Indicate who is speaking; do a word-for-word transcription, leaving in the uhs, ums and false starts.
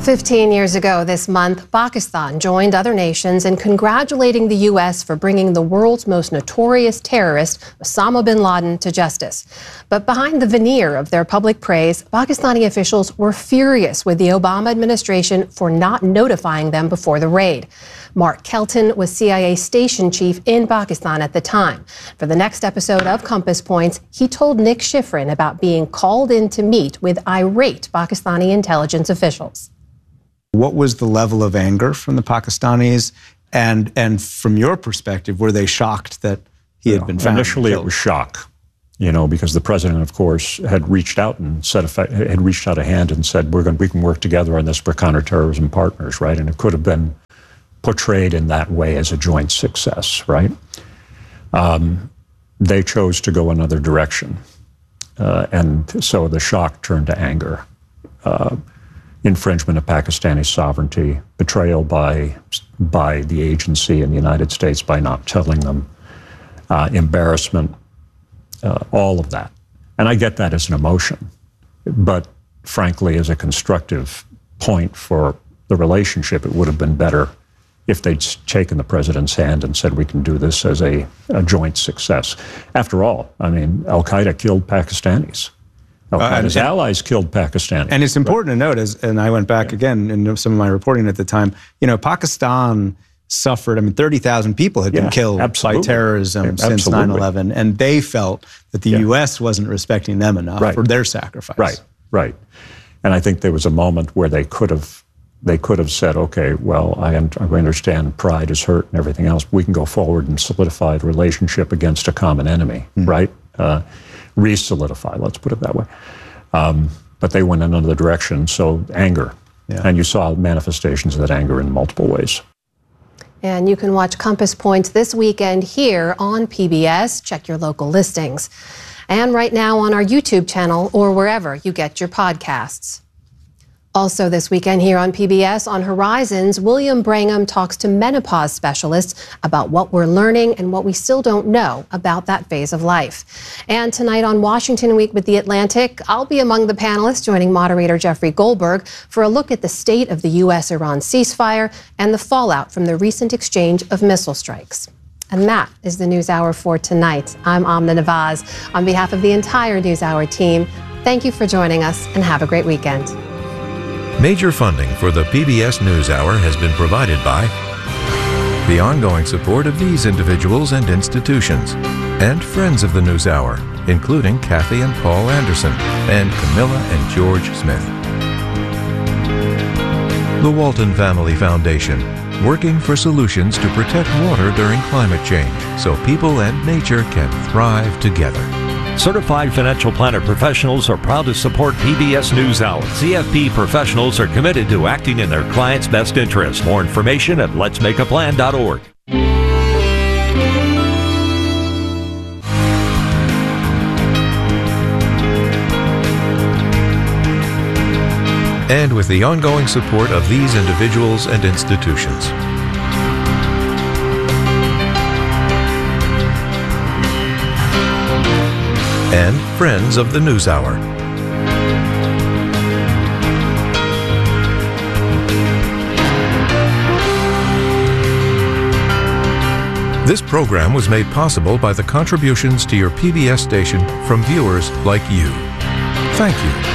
Speaker 1: Fifteen years ago this month, Pakistan joined other nations in congratulating the U S for bringing the world's most notorious terrorist, Osama bin Laden, to justice. But behind the veneer of their public praise, Pakistani officials were furious with the Obama administration for not notifying them before the raid. Mark Kelton was C I A station chief in Pakistan at the time. For the next episode of Compass Points, he told Nick Schifrin about being called in to meet with irate Pakistani intelligence officials.
Speaker 2: What was the level of anger from the Pakistanis? And and from your perspective, were they shocked that he had
Speaker 3: Yeah,
Speaker 2: been found?
Speaker 3: Initially, it was shock, you know, because the president, of course, had reached out and said, had reached out a hand and said, "We're going, we can work together on this for counterterrorism partners," right? And it could have been portrayed in that way as a joint success, right? Um, they chose to go another direction, uh, and so the shock turned to anger. Uh, infringement of Pakistani sovereignty, betrayal by by the agency in the United States by not telling them, uh, embarrassment, uh, all of that. And I get that as an emotion, but frankly, as a constructive point for the relationship, it would have been better if they'd taken the president's hand and said, we can do this as a, a joint success. After all, I mean, Al-Qaeda killed Pakistanis. Al-Qaeda's uh, allies killed Pakistanis.
Speaker 2: And it's important right. to note, as, and I went back yeah. again in some of my reporting at the time, you know, Pakistan suffered, I mean, thirty thousand people had
Speaker 3: yeah,
Speaker 2: been killed
Speaker 3: absolutely.
Speaker 2: by terrorism yeah, since
Speaker 3: absolutely.
Speaker 2: nine eleven, and they felt that the
Speaker 3: yeah.
Speaker 2: U S wasn't respecting them enough
Speaker 3: right.
Speaker 2: for their sacrifice.
Speaker 3: Right, right. And I think there was a moment where they could have they could have said, okay, well, I, un I understand pride is hurt and everything else. We can go forward and solidify the relationship against a common enemy, mm. right? Uh, re-solidify, let's put it that way. Um, but they went in another direction, so anger. Yeah. And you saw manifestations of that anger in multiple ways.
Speaker 1: And you can watch Compass Points this weekend here on P B S. Check your local listings. And right now on our YouTube channel or wherever you get your podcasts. Also this weekend here on P B S, on Horizons, William Brangham talks to menopause specialists about what we're learning and what we still don't know about that phase of life. And tonight on Washington Week with The Atlantic, I'll be among the panelists joining moderator Jeffrey Goldberg for a look at the state of the U S Iran ceasefire and the fallout from the recent exchange of missile strikes. And that is the NewsHour for tonight. I'm Amna Nawaz. On behalf of the entire NewsHour team, thank you for joining us and have a great weekend.
Speaker 4: Major funding for the P B S NewsHour has been provided by the ongoing support of these individuals and institutions, and friends of the NewsHour, including Kathy and Paul Anderson, and Camilla and George Smith. The Walton Family Foundation, working for solutions to protect water during climate change so people and nature can thrive together.
Speaker 5: Certified Financial Planner professionals are proud to support P B S NewsHour. C F P professionals are committed to acting in their clients' best interest. More information at lets make a plan dot org.
Speaker 4: And with the ongoing support of these individuals and institutions. And friends of the NewsHour. This program was made possible by the contributions to your P B S station from viewers like you. Thank you.